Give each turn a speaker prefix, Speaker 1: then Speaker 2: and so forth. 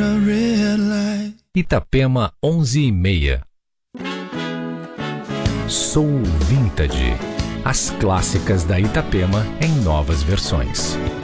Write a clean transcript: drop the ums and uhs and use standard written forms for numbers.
Speaker 1: a red light.
Speaker 2: Itapema 11:30. Soul Vintage. As clássicas da Itapema em novas versões.